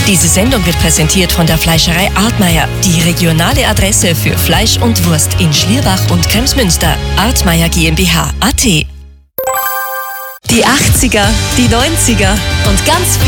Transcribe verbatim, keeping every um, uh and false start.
Diese Sendung wird präsentiert von der Fleischerei Artmeier, die regionale Adresse für Fleisch und Wurst in Schlierbach und Kremsmünster. Artmeier GmbH punkt A T. Die achtziger, die neunziger und ganz